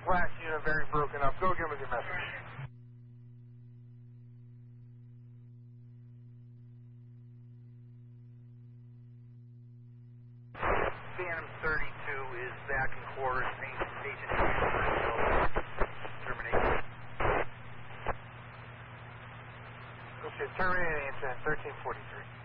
Last unit very broken up. Go again with your message. Phantom 32 is back in quarters. Agent termination. Okay, terminating incident 1343.